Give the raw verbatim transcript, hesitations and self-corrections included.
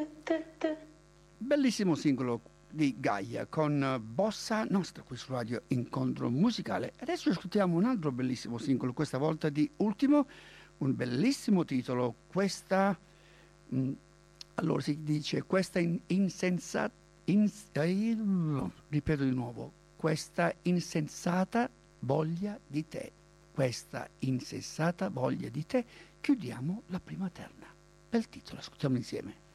Bellissimo singolo di Gaia con Bossa Nostra qui su Radio Incontro Musicale. Adesso ascoltiamo un altro bellissimo singolo, questa volta di Ultimo, un bellissimo titolo. Questa mh, allora si dice questa in, insensata ins, eh, ripeto di nuovo, questa insensata voglia di te, questa insensata voglia di te, chiudiamo la prima terna. Bel titolo, ascoltiamo insieme.